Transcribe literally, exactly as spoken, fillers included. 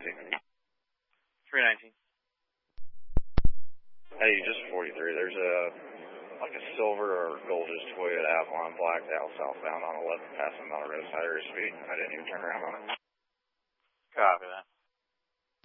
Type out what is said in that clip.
three nineteen. Hey, just forty-three. There's a, like a silver or goldish Toyota Avalon blacked out southbound on eleven passing on a roadside area speed. I didn't even turn around on it. Copy that.